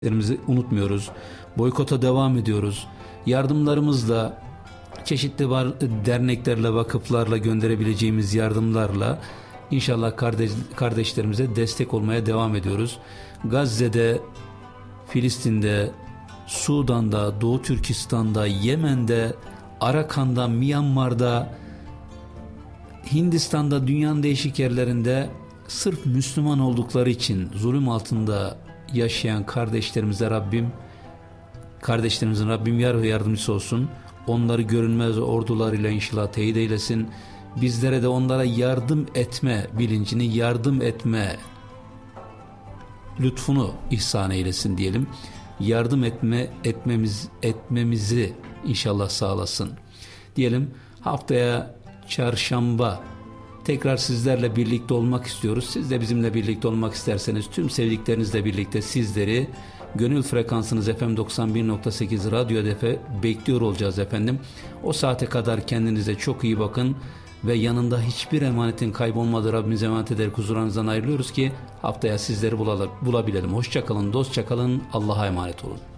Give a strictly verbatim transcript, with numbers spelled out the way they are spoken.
Derimizi unutmuyoruz. Boykota devam ediyoruz. Yardımlarımızla, çeşitli var, derneklerle, vakıflarla gönderebileceğimiz yardımlarla inşallah kardeş, kardeşlerimize destek olmaya devam ediyoruz. Gazze'de, Filistin'de, Sudan'da, Doğu Türkistan'da, Yemen'de, Arakan'da, Myanmar'da, Hindistan'da, dünyanın değişik yerlerinde sırf Müslüman oldukları için zulüm altında yaşayan kardeşlerimize Rabbim, kardeşlerimizin Rabbim yar ve yardımcısı olsun. Onları görünmez ordularıyla inşallah teyit eylesin. Bizlere de onlara yardım etme bilincini, yardım etme lütfunu ihsan eylesin diyelim. Yardım etme etmemiz etmemizi inşallah sağlasın diyelim. Haftaya çarşamba tekrar sizlerle birlikte olmak istiyoruz. Siz de bizimle birlikte olmak isterseniz tüm sevdiklerinizle birlikte sizleri gönül frekansınız F M doksan bir nokta sekiz Radyo Hedef'e bekliyor olacağız efendim. O saate kadar kendinize çok iyi bakın ve yanında hiçbir emanetin kaybolmadığı Rabbimize emanet ederek huzurunuzdan ayrılıyoruz ki haftaya sizleri bulabilelim. Hoşça kalın, dostça kalın, Allah'a emanet olun.